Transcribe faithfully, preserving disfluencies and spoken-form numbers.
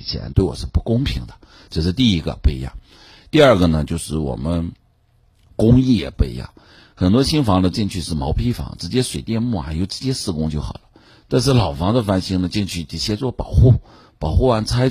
笔钱，对我是不公平的。这是第一个不一样。第二个呢，就是我们工艺也不一样，很多新房子进去是毛坯房，直接水电木啊油直接施工就好了，但是老房子翻新呢，进去得先做保护，保护完拆